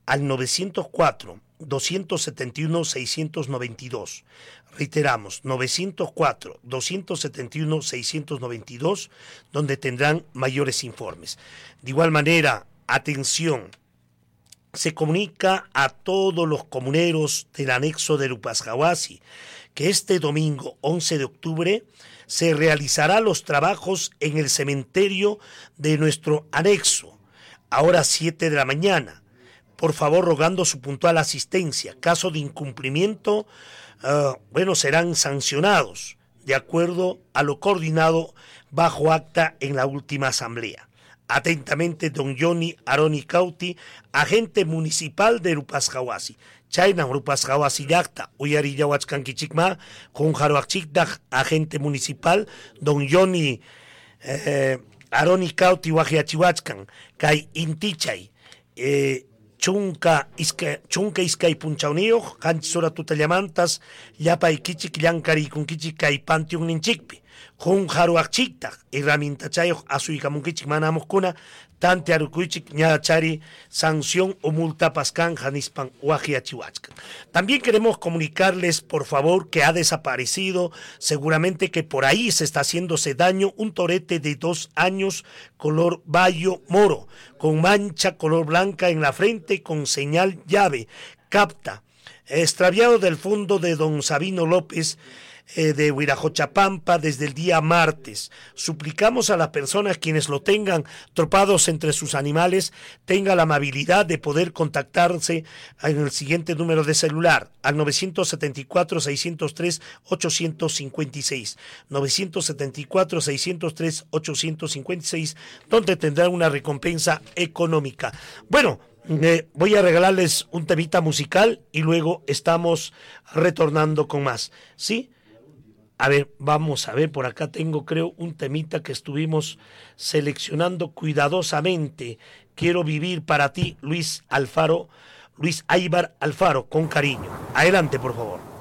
al 904-271-692. Reiteramos, 904-271-692, donde tendrán mayores informes. De igual manera, atención, se comunica a todos los comuneros del anexo de Lupascahuasi que este domingo 11 de octubre se realizará los trabajos en el cementerio de nuestro anexo, a horas 7 de la mañana. Por favor, rogando su puntual asistencia. Caso de incumplimiento, serán sancionados de acuerdo a lo coordinado bajo acta en la última asamblea. Atentamente, don Johnny Aroni Cauti, agente municipal de Lupascahuasi. Chayna Lupascahuasi yacta, uyarilla huachcanquichikma, con jaroachikdaj, agente municipal, don Johnny Aroni Cauti wajiachihuachcan, kai intichay, chunka iskay punchawniyuq, qanchis sura tutallamantas, llapay kichik llankari kun kichik kay panteón ninchikpi. Jun jaruachikta herramientachayuq asuykamunkichik mana amuqkuna tante arukuychik ñachari sanción o multa pascan janispan wajiachihuachkan. También queremos comunicarles, por favor, que ha desaparecido, seguramente que por ahí se está haciéndose daño, un torete de 2 años color bayo moro, con mancha color blanca en la frente, con señal llave, capta, extraviado del fondo de don Sabino López, de Huirajochapampa desde el día martes. Suplicamos a las personas quienes lo tengan tropados entre sus animales, tengan la amabilidad de poder contactarse en el siguiente número de celular, al 974-603-856, 974-603-856, donde tendrán una recompensa económica. Bueno, voy a regalarles un temita musical y luego estamos retornando con más, ¿sí? A ver, vamos a ver, por acá tengo, creo, un temita que estuvimos seleccionando cuidadosamente. Quiero vivir para ti, Luis Aybar Alfaro, con cariño. Adelante, por favor.